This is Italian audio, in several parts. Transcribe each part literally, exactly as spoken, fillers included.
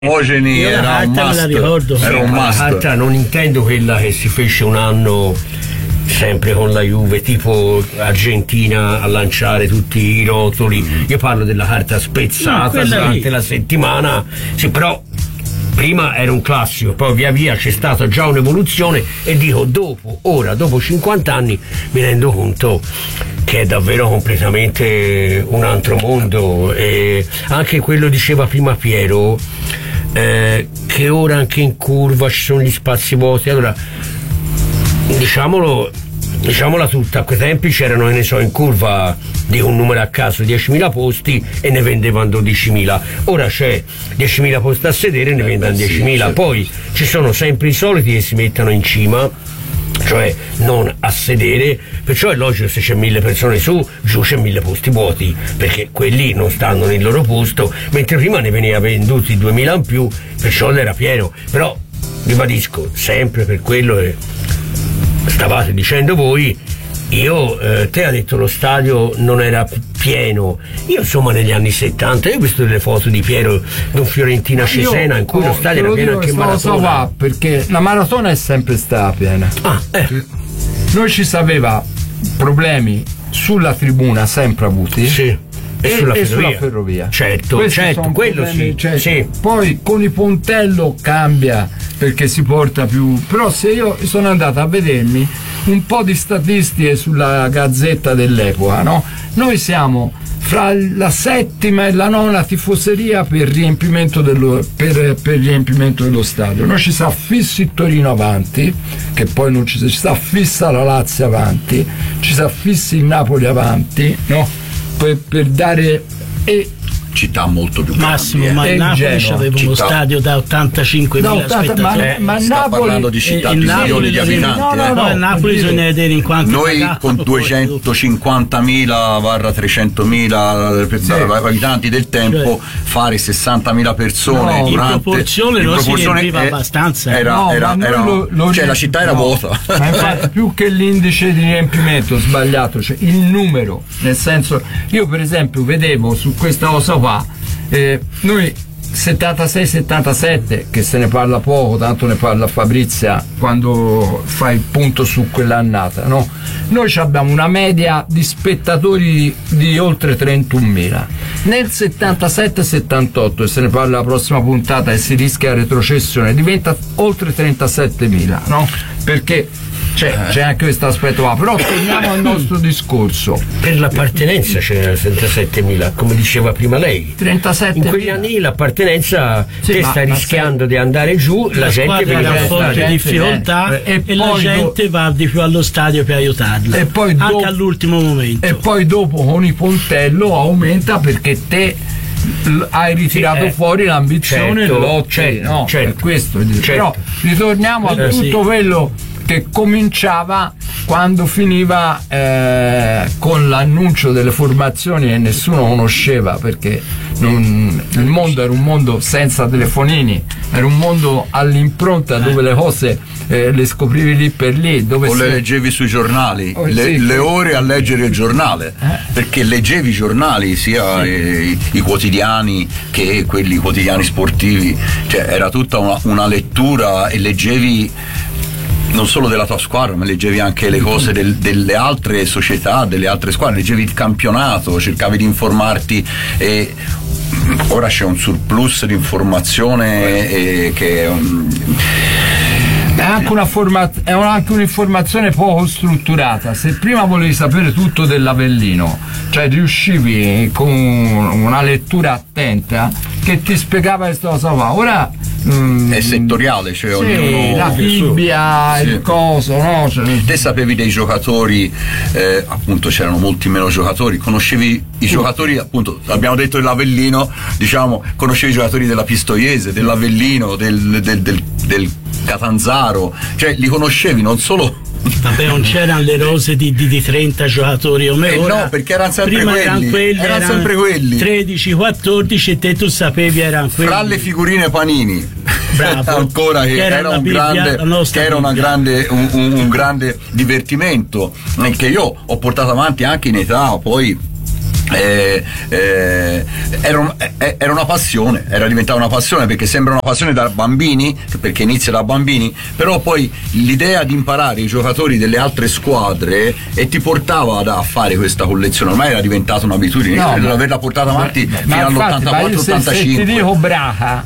Omogeni era un must, ricordo, era un must. La carta non intendo quella che si fece un anno sempre con la Juve, tipo Argentina a lanciare tutti i rotoli. Mm. Io parlo della carta spezzata no, durante lì. La settimana. Sì, però prima era un classico, poi via via c'è stata già un'evoluzione e dico dopo, ora, dopo cinquanta anni mi rendo conto che è davvero completamente un altro mondo. E anche quello diceva prima Piero, eh, che ora anche in curva ci sono gli spazi vuoti. Allora diciamolo, diciamola tutta, a quei tempi c'erano, ne so, in curva, dico un numero a caso, diecimila posti e ne vendevano dodicimila. Ora c'è diecimila posti a sedere e ne vendono diecimila. Poi ci sono sempre i soliti che si mettono in cima, cioè non a sedere, perciò è logico, se c'è mille persone su, giù c'è mille posti vuoti, perché quelli non stanno nel loro posto, mentre prima ne veniva venduti duemila in più, perciò era pieno. Però ribadisco, sempre per quello che stavate dicendo voi, io, eh, te ha detto lo stadio non era pieno, io insomma negli anni settanta, io ho visto delle foto di Piero d'un Fiorentina Cesena in cui lo stadio era pieno anche in maratona. Va, perché la maratona è sempre stata piena. Ah, eh. Noi ci sapeva problemi sulla tribuna sempre avuti. Sì. E, e, sulla, e ferrovia. sulla ferrovia. Certo, Questi certo, quello problemi, sì, certo. sì. Poi con il pontello cambia perché si porta più. Però se io sono andato a vedermi un po' di statistiche sulla Gazzetta dell'epoca, no? Noi siamo fra la settima e la nona tifoseria per riempimento dello, per, per riempimento dello stadio. Noi ci sta fisso il Torino avanti, che poi non ci, ci sta fissa la Lazio avanti, ci sta fisso il Napoli avanti, no? Per, per dare e città molto più Massimo, grandi, ma eh. il Napoli Genoa, aveva uno città. stadio da ottantacinquemila spettatori. Ma, ma sta Napoli, parlando di città e, di Napoli, milioni di abitanti. No, no, no, eh. no, Napoli bisogna vedere in quanti noi pagato, con duecentocinquantamila barra trecentomila sì. abitanti del tempo, cioè, fare sessantamila persone no, durante, in proporzione in non proporzione si riempiva è, abbastanza. Era, no, era, ma era, lo, lo cioè la città era no, vuota. Ma infatti più che l'indice di riempimento sbagliato, cioè il numero, nel senso, io per esempio vedevo su questa cosa qua, eh, noi settantasei settantasette, che se ne parla poco, tanto ne parla Fabrizia quando fa il punto su quell'annata, no? Noi abbiamo una media di spettatori di oltre trentunomila. Nel settantasette settantotto, e se ne parla la prossima puntata e si rischia la retrocessione, diventa oltre trentasettemila, no? Perché c'è, c'è anche questo aspetto qua. Però torniamo al nostro discorso. Per l'appartenenza c'erano trentasettemila, come diceva prima lei. trentasettemila. In quegli anni l'appartenenza, sì, te ma, stai ma rischiando sei... di andare giù, la, la gente viene a forte difficoltà eh, e, e poi la gente do... va di più allo stadio per aiutarla. E poi anche do... all'ultimo momento. E poi dopo con il pontello aumenta perché te hai ritirato eh, fuori l'ambizione, certo, lotti, certo, no, certo, per questo. Certo. Però ritorniamo a eh, tutto sì. quello che cominciava quando finiva eh, con l'annuncio delle formazioni che nessuno conosceva, perché non, il mondo era un mondo senza telefonini, era un mondo all'impronta dove le cose eh, le scoprivi lì per lì, dove o si... le leggevi sui giornali, oh, le, sì, le ore a leggere il giornale, eh. perché leggevi i giornali, sia sì. i, i quotidiani che quelli quotidiani sportivi, cioè era tutta una, una lettura, e leggevi non solo della tua squadra, ma leggevi anche le cose del, delle altre società, delle altre squadre, leggevi il campionato, cercavi di informarti, e ora c'è un surplus di informazione eh, che è un... È anche, una forma, è anche un'informazione poco strutturata. Se prima volevi sapere tutto dell'Avellino, cioè riuscivi con una lettura attenta che ti spiegava questa cosa qua. Ora mm, è settoriale, cioè sì, ognuno la Bibbia, sì. il coso, no? Cioè, te sapevi dei giocatori, eh, appunto c'erano molti meno giocatori, conoscevi i giocatori, appunto abbiamo detto dell'Avellino, diciamo conoscevi i giocatori della Pistoiese, dell'Avellino, del, del, del, del Catanzaro, cioè li conoscevi non solo. Vabbè, non c'erano le rose di, di, di trenta giocatori o meno. Eh no, perché erano sempre prima quelli. Erano quelli erano erano sempre quelli. tredici quattordici e te tu sapevi erano quelli. Fra le figurine Panini. Bravo. Ancora che, che era, era un Bibbia, grande che era una grande, un, un, un grande divertimento che io ho portato avanti anche in età poi Eh, eh, era, un, eh, era una passione, era diventata una passione, perché sembra una passione da bambini, perché inizia da bambini, però poi l'idea di imparare i giocatori delle altre squadre e ti portava ad, a fare questa collezione, ormai era diventata un'abitudine. No, io credo ma, di averla portata avanti ma, fino ma all'ottantaquattro ottantacinque. Se ti dico Braha,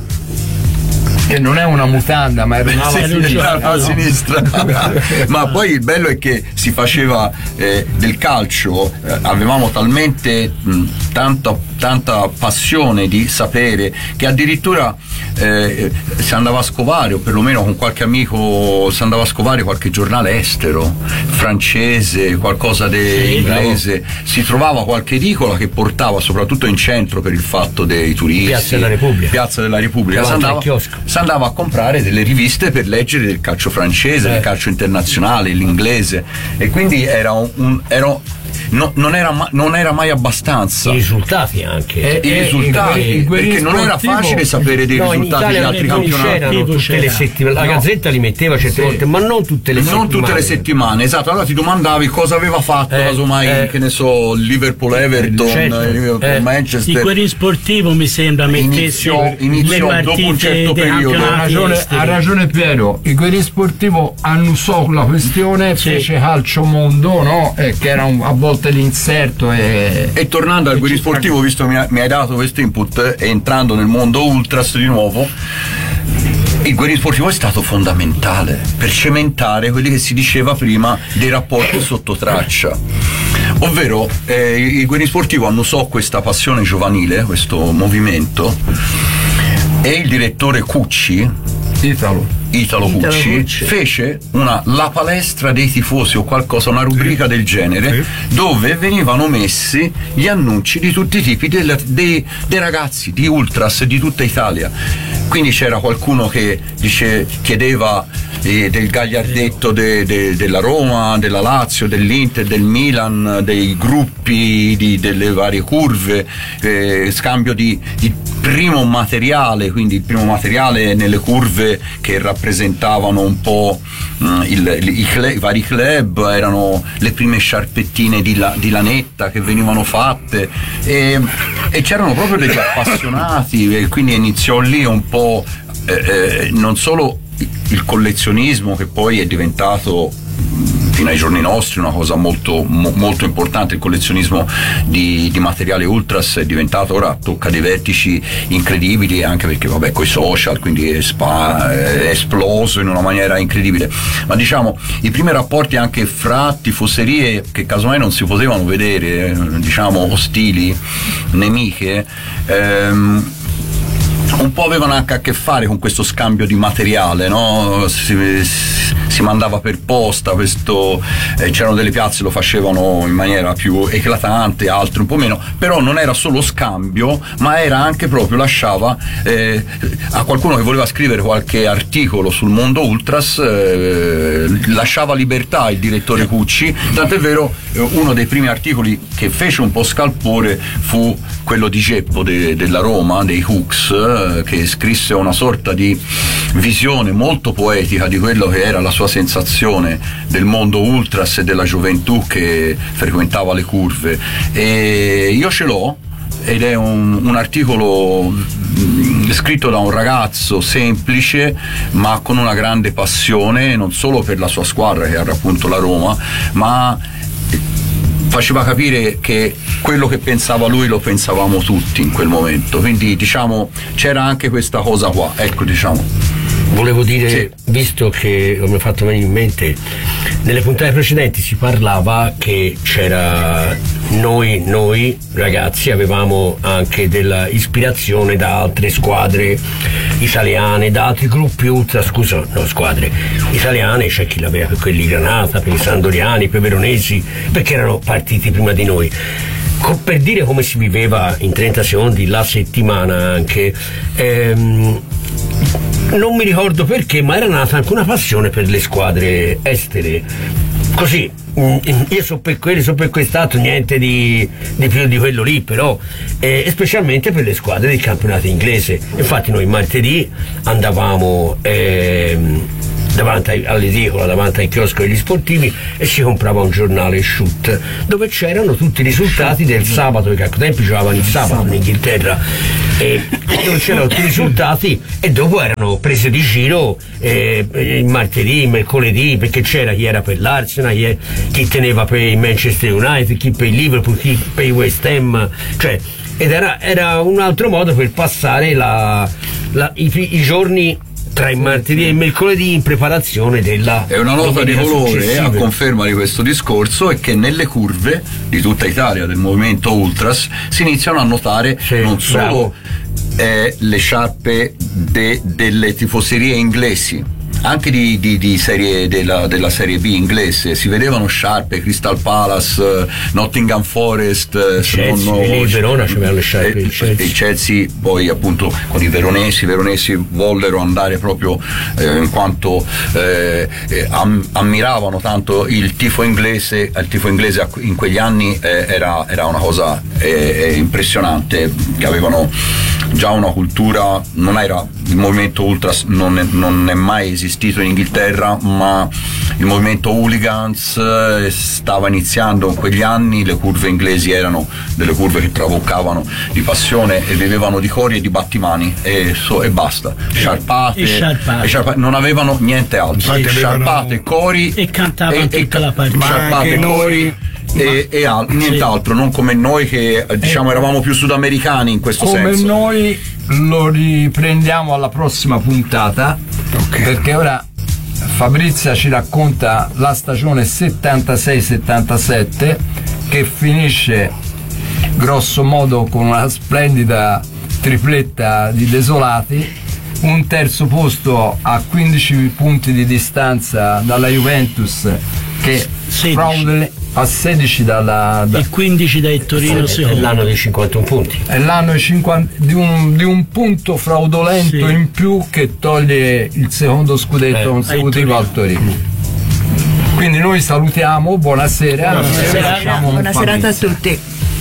che non è una mutanda, ma era una sì, sì, a sinistra. Ma poi il bello è che si faceva eh, del calcio, eh, avevamo talmente mh, tanta, tanta passione di sapere che addirittura eh, si andava a scovare, o perlomeno con qualche amico si andava a scovare qualche giornale estero, francese, qualcosa di inglese, si trovava qualche edicola che portava, soprattutto in centro per il fatto dei turisti, Piazza della Repubblica, Piazza della Repubblica, si andava, si andava a comprare delle riviste per leggere del calcio francese, eh. del calcio internazionale, l'inglese, e quindi era un, un era No, non, era ma, non era mai abbastanza. I risultati anche. E, I risultati, il, il perché non era facile sapere dei no, risultati di altri campionati. Tutte le settimane. La no. Gazzetta li metteva certe sì. volte, ma non tutte le non settimane. Non tutte le settimane, esatto. Allora ti domandavi cosa aveva fatto, eh, casomai, eh, che ne so, Liverpool Everton, certo, Liverpool eh. Manchester. Il Guerin Sportivo mi sembra mettesse iniziò, iniziò le dopo un certo partite periodo. Ha ragione, ha ragione Piero, il Guerin Sportivo annusò la questione, sì. fece calcio mondo, no? Eh, che era un, a volte l'inserto. E, e tornando al Guerin Sportivo, visto che mi hai dato questo input, e entrando nel mondo ultras di nuovo, il Guerin Sportivo è stato fondamentale per cementare quelli che si diceva prima dei rapporti sotto traccia, ovvero eh, il Guerin Sportivo annusò questa passione giovanile, questo movimento, e il direttore Cucci, Italo Italo Cucci, Cucci fece una La palestra dei tifosi o qualcosa, una rubrica del genere, dove venivano messi gli annunci di tutti i tipi del, dei, dei ragazzi di ultras di tutta Italia. Quindi c'era qualcuno che dice, chiedeva eh, del gagliardetto de, de, della Roma, della Lazio, dell'Inter, del Milan, dei gruppi di, delle varie curve, eh, scambio di, di primo materiale, quindi il primo materiale nelle curve che rappresentavano un po' mh, il, il, i, club, i vari club, erano le prime sciarpettine di, la, di lanetta che venivano fatte, e, e c'erano proprio degli appassionati, e quindi iniziò lì un po' eh, eh, non solo il collezionismo, che poi è diventato fino ai giorni nostri una cosa molto mo, molto importante. Il collezionismo di, di materiale ultras è diventato, ora tocca dei vertici incredibili, anche perché vabbè coi social, quindi è, spa, è esploso in una maniera incredibile, ma diciamo i primi rapporti anche fra tifoserie che casomai non si potevano vedere, diciamo ostili, nemiche, ehm, un po' avevano anche a che fare con questo scambio di materiale, no? Si, si mandava per posta questo, eh, c'erano delle piazze che lo facevano in maniera più eclatante, altre un po' meno, però non era solo scambio, ma era anche proprio, lasciava eh, a qualcuno che voleva scrivere qualche articolo sul mondo ultras, eh, lasciava libertà il direttore Cucci, tant'è vero eh, uno dei primi articoli che fece un po' scalpore fu quello di Geppo de, della Roma, dei Hooks, che scrisse una sorta di visione molto poetica di quello che era la sua sensazione del mondo ultras e della gioventù che frequentava le curve, e io ce l'ho, ed è un, un articolo mh, scritto da un ragazzo semplice ma con una grande passione, non solo per la sua squadra che era appunto la Roma, ma faceva capire che quello che pensava lui lo pensavamo tutti in quel momento, quindi diciamo c'era anche questa cosa qua, ecco, diciamo. Volevo dire, sì. Visto che mi ha fatto venire in mente, nelle puntate precedenti si parlava che c'era noi, noi ragazzi avevamo anche della ispirazione da altre squadre italiane, da altri gruppi ultra, scusa, no, squadre italiane, c'è chi l'aveva per quelli Granata, per i Sandoriani, per i Veronesi, perché erano partiti prima di noi. Per dire come si viveva in trenta secondi la settimana anche, ehm, non mi ricordo perché, ma era nata anche una passione per le squadre estere. Così, io so per quelli, so per quest'altro, niente di, di più di quello lì, però, eh, specialmente per le squadre del campionato inglese. Infatti noi martedì andavamo eh, davanti ai, all'edicola, davanti ai chioschi degli sportivi, e si comprava un giornale Shoot dove c'erano tutti i risultati del sabato, perché a quei tempi giocavano il sabato in Inghilterra, e dove c'erano tutti i risultati, e dopo erano prese di giro eh, il martedì, il mercoledì, perché c'era chi era per l'Arsenal, chi, chi teneva per il Manchester United, chi per il Liverpool, chi per il West Ham, cioè, ed era, era un altro modo per passare la, la, i, i giorni tra il martedì e il mercoledì in preparazione della. E una nota di colore successiva. A conferma di questo discorso è che nelle curve di tutta Italia del movimento Ultras si iniziano a notare sì, non solo bravo. eh, le sciarpe de, delle tifoserie inglesi, anche di, di, di serie della, della Serie B inglese, si vedevano sciarpe Crystal Palace, Nottingham Forest, Chelsea, non, il Verona c'aveva le sciarpe e, del Chelsea. il Chelsea poi appunto con i veronesi, i veronesi vollero andare proprio eh, in quanto eh, eh, am, ammiravano tanto il tifo inglese, il tifo inglese in quegli anni eh, era, era una cosa eh, impressionante, che avevano già una cultura, non era il movimento Ultras, non è, non è mai esistito in Inghilterra, ma il movimento hooligans eh, stava iniziando in quegli anni, le curve inglesi erano delle curve che traboccavano di passione e vivevano di cori e di battimani e, so, e basta, sciarpate, E sciarpate. e sciarpate, non avevano niente altro, Sì, sciarpate, cori e cantavano tutta la partita. sciarpate, cori e, e al, nient'altro, non come noi che diciamo eravamo più sudamericani in questo come senso. Noi lo riprendiamo alla prossima puntata, okay. Perché ora Fabrizia ci racconta la stagione settantasei settantasette, che finisce grosso modo con una splendida tripletta di desolati, un terzo posto a quindici punti di distanza dalla Juventus, che fraudole a sedici dalla da, e quindici dai Torino secondo. È l'anno dei cinquantuno punti, è l'anno dei cinquanta, di, un, di un punto fraudolento, sì, in più, che toglie il secondo scudetto eh, consecutivo al Torino. Quindi noi salutiamo, buonasera, buonasera, buonasera, buona serata a tutti.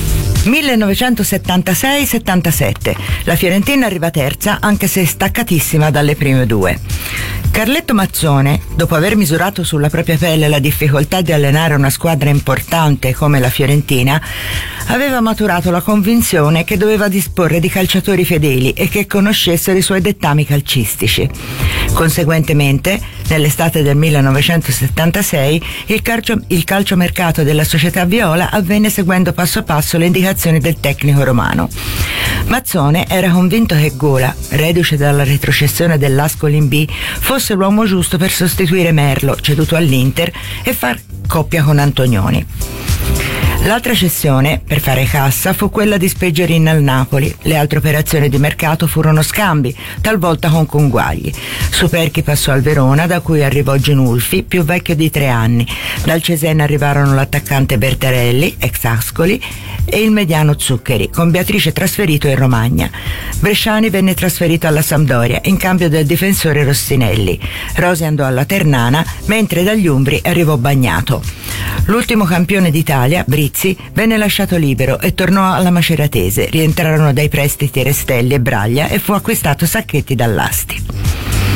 millenovecentosettantasei settantasette, la Fiorentina arriva terza, anche se staccatissima dalle prime due. Carletto Mazzone, dopo aver misurato sulla propria pelle la difficoltà di allenare una squadra importante come la Fiorentina, aveva maturato la convinzione che doveva disporre di calciatori fedeli e che conoscessero i suoi dettami calcistici. Conseguentemente, nell'estate del millenovecentosettantasei, il, calcio, il calciomercato della società viola avvenne seguendo passo passo le indicazioni del tecnico romano. Mazzone era convinto che Gola, reduce dalla retrocessione dell'Ascoli in B, fosse l'uomo giusto per sostituire Merlo, ceduto all'Inter, e far coppia con Antonioni. L'altra cessione, per fare cassa, fu quella di Speggerin al Napoli. Le altre operazioni di mercato furono scambi, talvolta con conguagli. Superchi passò al Verona, da cui arrivò Genulfi, più vecchio di tre anni. Dal Cesena arrivarono l'attaccante Bertarelli, ex Ascoli, e il mediano Zuccheri, con Beatrice trasferito in Romagna. Bresciani venne trasferito alla Sampdoria, in cambio del difensore Rossinelli. Rosi andò alla Ternana, mentre dagli Umbri arrivò Bagnato. L'ultimo campione d'Italia, Brizzi, venne lasciato libero e tornò alla Maceratese. Rientrarono dai prestiti Restelli e Braglia e fu acquistato Sacchetti dall'Asti.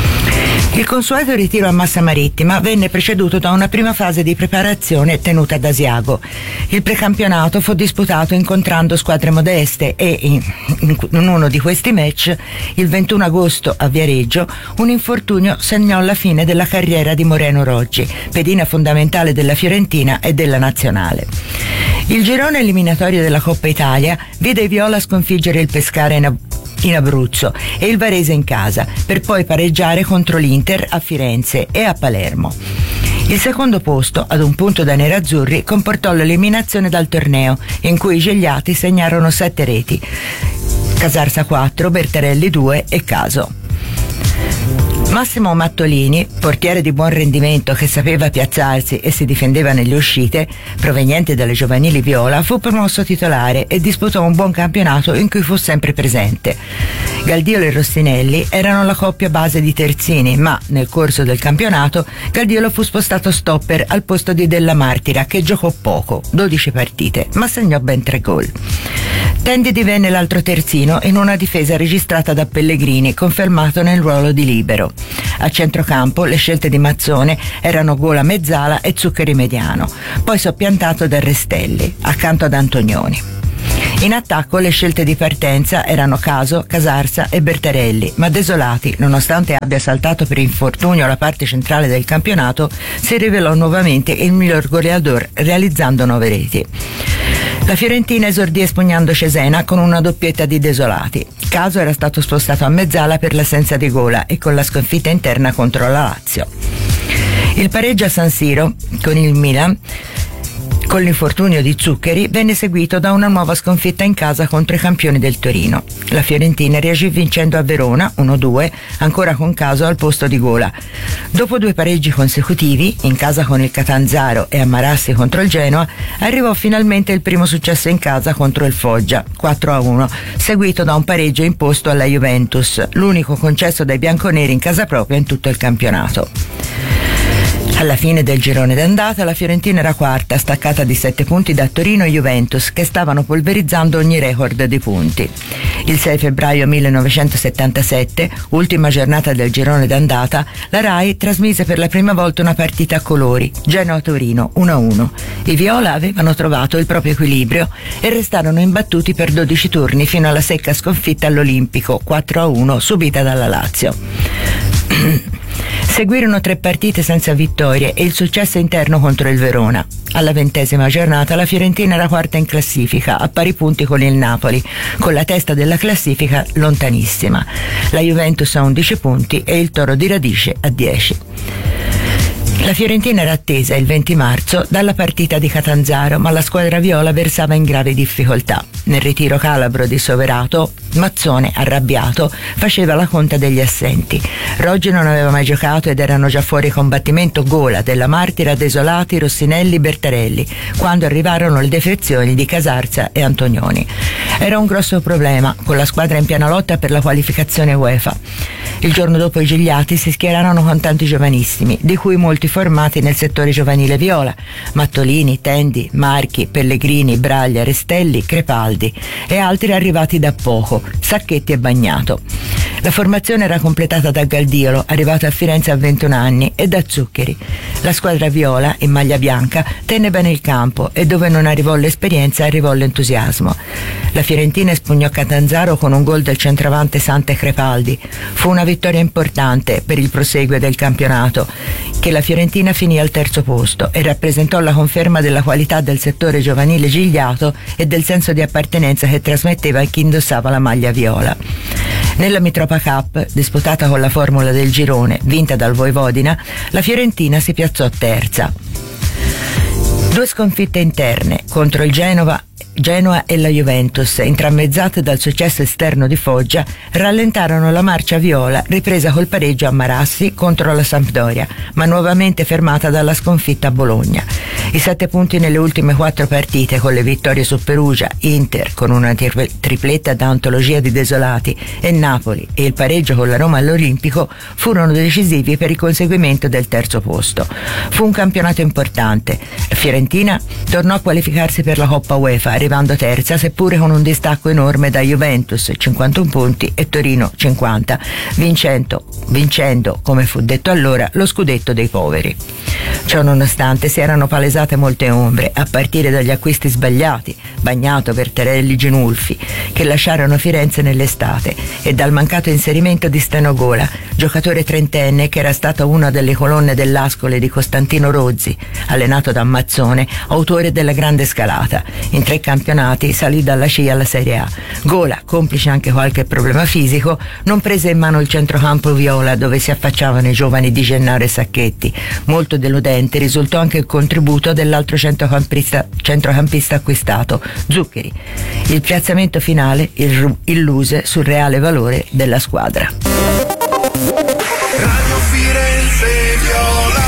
Il consueto ritiro a Massa Marittima venne preceduto da una prima fase di preparazione tenuta ad Asiago. Il precampionato fu disputato incontrando squadre modeste e in, in, in uno di questi match, il ventuno agosto a Viareggio, un infortunio segnò la fine della carriera di Moreno Roggi, pedina fondamentale della Fiorentina e della Nazionale. Il girone eliminatorio della Coppa Italia vide i viola sconfiggere il Pescara in Abruzzo in Abruzzo e il Varese in casa, per poi pareggiare contro l'Inter a Firenze e a Palermo. Il secondo posto, ad un punto da nerazzurri, comportò l'eliminazione dal torneo, in cui i Gegliati segnarono sette reti: Casarsa quattro, Bertarelli due e Caso. Massimo Mattolini, portiere di buon rendimento che sapeva piazzarsi e si difendeva nelle uscite, proveniente dalle giovanili viola, fu promosso titolare e disputò un buon campionato in cui fu sempre presente. Galdiolo e Rossinelli erano la coppia base di terzini, ma nel corso del campionato Galdiolo fu spostato stopper al posto di Della Martira, che giocò poco, dodici partite, ma segnò ben tre gol. Tendi divenne l'altro terzino in una difesa registrata da Pellegrini, confermato nel ruolo di libero. A centrocampo le scelte di Mazzone erano Gola mezzala e Zuccheri mediano, poi soppiantato da Restelli, accanto ad Antonioni. In attacco le scelte di partenza erano Caso, Casarsa e Bertarelli, ma Desolati, nonostante abbia saltato per infortunio la parte centrale del campionato, si rivelò nuovamente il miglior goleador, realizzando nove reti. La Fiorentina esordì espugnando Cesena con una doppietta di Desolati. Caso era stato spostato a mezzala per l'assenza di Gola e con la sconfitta interna contro la Lazio. Il pareggio a San Siro con il Milan, con l'infortunio di Zuccheri, venne seguito da una nuova sconfitta in casa contro i campioni del Torino. La Fiorentina reagì vincendo a Verona uno due, ancora con Caso al posto di Gola. Dopo due pareggi consecutivi, in casa con il Catanzaro e a Marassi contro il Genoa, arrivò finalmente il primo successo in casa contro il Foggia, quattro a uno, seguito da un pareggio imposto alla Juventus, l'unico concesso dai bianconeri in casa propria in tutto il campionato. Alla fine del girone d'andata la Fiorentina era quarta, staccata di sette punti da Torino e Juventus, che stavano polverizzando ogni record di punti. Il sei febbraio millenovecentosettantasette, ultima giornata del girone d'andata, la Rai trasmise per la prima volta una partita a colori, Genoa-Torino uno a uno. I viola avevano trovato il proprio equilibrio e restarono imbattuti per dodici turni fino alla secca sconfitta all'Olimpico quattro a uno subita dalla Lazio. Seguirono tre partite senza vittorie e il successo interno contro il Verona. Alla ventesima giornata la Fiorentina era quarta in classifica, a pari punti con il Napoli, con la testa della classifica lontanissima. La Juventus a undici punti e il Toro di Radice a dieci. La Fiorentina era attesa il venti marzo dalla partita di Catanzaro, ma la squadra viola versava in gravi difficoltà. Nel ritiro calabro di Soverato, Mazzone, arrabbiato, faceva la conta degli assenti. Roggi non aveva mai giocato ed erano già fuori combattimento Gola, Della Martira, Desolati, Rossinelli, Bertarelli, quando arrivarono le defezioni di Casarsa e Antonioni. Era un grosso problema, con la squadra in piena lotta per la qualificazione UEFA. Il giorno dopo i Gigliati si schierarono con tanti giovanissimi, di cui molti formati nel settore giovanile viola: Mattolini, Tendi, Marchi, Pellegrini, Braglia, Restelli, Crepaldi, e altri arrivati da poco, Sacchetti e Bagnato. La formazione era completata da Galdiolo, arrivato a Firenze a ventuno anni, e da Zuccheri. La squadra viola, in maglia bianca, tenne bene il campo e dove non arrivò l'esperienza arrivò l'entusiasmo. La Fiorentina espugnò Catanzaro con un gol del centravanti Sante Crepaldi. Fu una vittoria importante per il proseguo del campionato, che la Fiorentina finì al terzo posto e rappresentò la conferma della qualità del settore giovanile gigliato e del senso di appartenenza che trasmetteva a chi indossava la maglia viola. Nella Mitropa Cup, disputata con la formula del girone, vinta dal Vojvodina, la Fiorentina si piazzò terza. Due sconfitte interne contro il Genova Genoa e la Juventus, intramezzate dal successo esterno di Foggia, rallentarono la marcia viola, ripresa col pareggio a Marassi contro la Sampdoria, ma nuovamente fermata dalla sconfitta a Bologna. I sette punti nelle ultime quattro partite, con le vittorie su Perugia, Inter con una tri- tripletta da antologia di Desolati e Napoli, e il pareggio con la Roma all'Olimpico, furono decisivi per il conseguimento del terzo posto. Fu un campionato importante. La Fiorentina tornò a qualificarsi per la Coppa UEFA, arrivando terza, seppure con un distacco enorme da Juventus, cinquantuno punti, e Torino, cinquanta, vincendo, vincendo, come fu detto allora, lo scudetto dei poveri. Ciò nonostante si erano palesate molte ombre, a partire dagli acquisti sbagliati, Bagnato, Bertarelli, Genulfi, che lasciarono Firenze nell'estate, e dal mancato inserimento di Steno Gola, giocatore trentenne che era stato una delle colonne dell'Ascoli di Costantino Rozzi, allenato da Mazzone, autore della grande scalata. In tre campionati salì dalla C alla Serie A. Gola, complice anche qualche problema fisico, non prese in mano il centrocampo viola, dove si affacciavano i giovani Di Gennaro e Sacchetti. Molto deludente risultò anche il contributo dell'altro centrocampista, centrocampista acquistato, Zuccheri. Il piazzamento finale illuse sul reale valore della squadra. Radio Firenze Viola.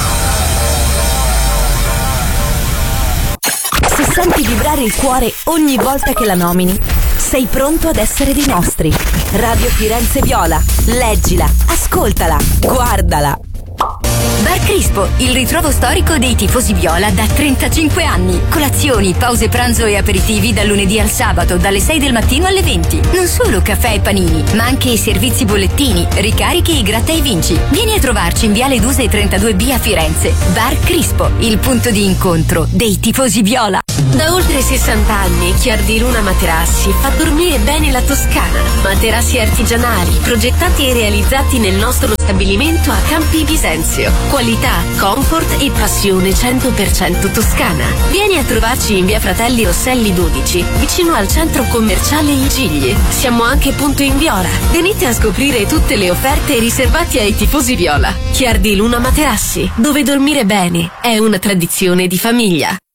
Se senti vibrare il cuore ogni volta che la nomini, sei pronto ad essere dei nostri. Radio Firenze Viola. Leggila, ascoltala, guardala. Bar Crispo, il ritrovo storico dei tifosi viola da trentacinque anni. Colazioni, pause pranzo e aperitivi dal lunedì al sabato, dalle sei del mattino alle venti. Non solo caffè e panini, ma anche i servizi bollettini, ricarichi e gratta e vinci. Vieni a trovarci in Viale Duse trentadue B a Firenze. Bar Crispo, il punto di incontro dei tifosi viola. Da oltre sessanta anni Chiardi Luna Materassi fa dormire bene la Toscana. Materassi artigianali, progettati e realizzati nel nostro stabilimento a Campi Bisenzio. Qualità, comfort e passione cento per cento toscana. Vieni a trovarci in via Fratelli Rosselli dodici, vicino al centro commerciale I Gigli. Siamo anche punto in Viola. Venite a scoprire tutte le offerte riservate ai tifosi viola. Chiardi Luna Materassi, dove dormire bene è una tradizione di famiglia.